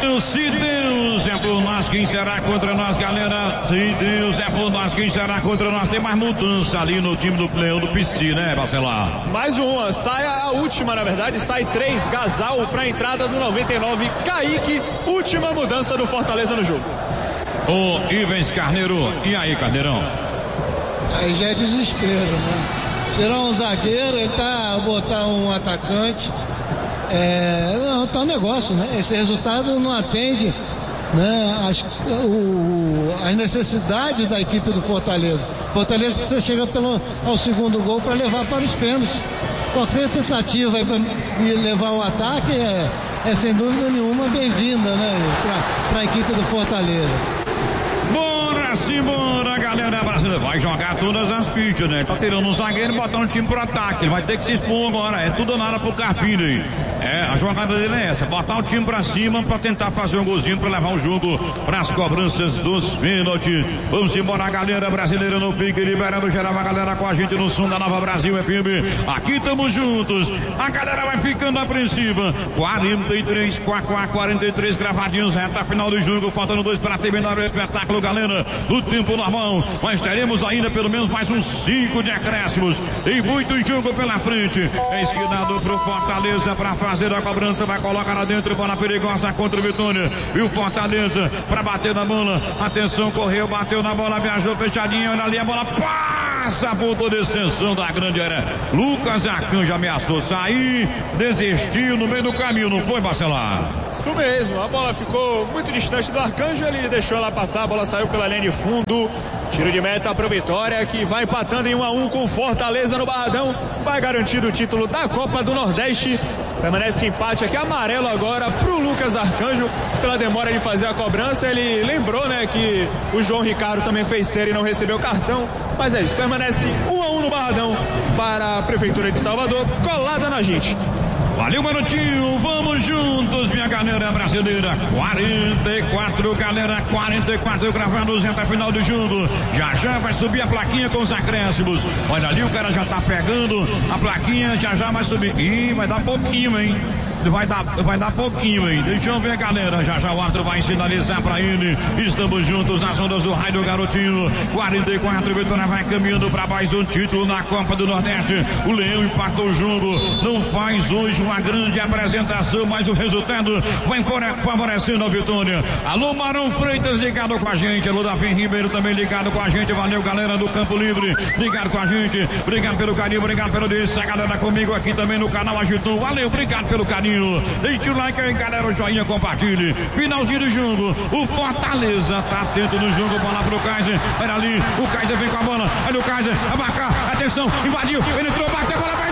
Se Deus é por nós, quem será contra nós, galera? Se Deus é por nós, quem será contra nós? Tem mais mudança ali no time do Leão do PC, né, Bacelar? Mais uma, sai a última, na verdade, sai 3, Gasal pra entrada do 99, Kaique, última mudança do Fortaleza no jogo. Ô, Ivens Carneiro, e aí, Carneirão? Aí já é desespero, né? Tirar um zagueiro, ele botar um atacante, não, tá um negócio, né? Esse resultado não atende, né, as necessidades da equipe do Fortaleza. Fortaleza precisa chegar ao segundo gol para levar para os pênaltis. Qualquer tentativa de levar o ataque é sem dúvida nenhuma bem-vinda, né, para a equipe do Fortaleza. Simbora, galera brasileira. Vai jogar todas as fichas, né? Tá tirando um zagueiro e botando o time pro ataque. Ele vai ter que se expor agora. É tudo ou nada pro Carpini aí. A jogada dele é essa: botar o time pra cima pra tentar fazer um golzinho pra levar o jogo pras cobranças dos pênaltis. Vamos embora, galera brasileira no pique, liberando geral a galera com a gente no som da Nova Brasil FM. Aqui estamos juntos. A galera vai ficando apreensiva. 43, 43 gravadinhos, reta final do jogo. Faltando 2 para terminar o espetáculo, galera. No tempo normal, mas teremos ainda pelo menos mais uns 5 de acréscimos. Tem muito jogo pela frente. É esquinado pro Fortaleza para fazer a cobrança. Vai colocar lá dentro, bola perigosa contra o Vitória. E o Fortaleza para bater na bola. Atenção, correu, bateu na bola, viajou fechadinho. Olha ali a bola, passa a ponta de extensão da grande área. Lucas Arcanjo ameaçou sair, desistiu no meio do caminho, não foi, Bacelar? Isso mesmo, a bola ficou muito distante do Arcanjo, ele deixou ela passar, a bola saiu pela linha de fundo. Tiro de meta para o Vitória, que vai empatando em 1-1 com Fortaleza no Barradão. Vai garantir o título da Copa do Nordeste. Permanece empate aqui, amarelo agora pro Lucas Arcanjo, pela demora de fazer a cobrança. Ele lembrou, né, que o João Ricardo também fez série e não recebeu cartão. Mas é isso, permanece 1-1 no Barradão para a Prefeitura de Salvador, colada na gente. Valeu, Marotinho, vamos juntos, minha galera brasileira. 44, galera, 44 gravados, reta final do jogo. Já vai subir a plaquinha com os acréscimos. Olha ali, o cara já tá pegando a plaquinha, já vai subir. Ih, vai dar pouquinho, hein? Vai dar pouquinho, hein? Deixa eu ver, galera. Já o árbitro vai sinalizar pra ele. Estamos juntos nas ondas do raio do Garotinho. 44, Vitória vai caminhando pra mais um título na Copa do Nordeste. O Leão empatou o jogo. Não faz hoje uma grande apresentação, mas o resultado vai favorecendo a Vitória. Alô, Marão Freitas ligado com a gente. Alô, Davi Ribeiro também ligado com a gente. Valeu, galera do Campo Livre, ligado com a gente. Obrigado pelo carinho, obrigado pelo desse. A galera comigo aqui também no canal Agitou. Valeu, obrigado pelo carinho. Deixe o like aí, galera, o joinha, compartilhe. Finalzinho do jogo, o Fortaleza tá atento no jogo, bola pro Kaiser. Olha ali, o Kaiser vem com a bola. Olha o Kaiser, vai marcar, atenção, invadiu, ele entrou, bateu a bola.